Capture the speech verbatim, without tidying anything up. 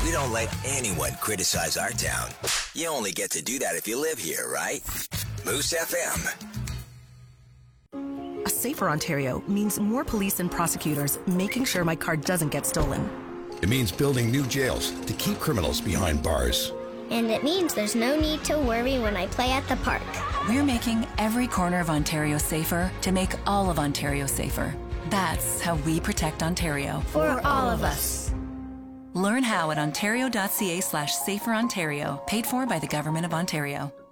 We don't let anyone criticize our town. You only get to do that if you live here, right? Moose F M. A safer Ontario means more police and prosecutors making sure my car doesn't get stolen. It means building new jails to keep criminals behind bars. And it means there's no need to worry when I play at the park. We're making every corner of Ontario safer to make all of Ontario safer. That's how we protect Ontario. For all of us. Learn how at ontario.ca slash safer Ontario, paid for by the Government of Ontario.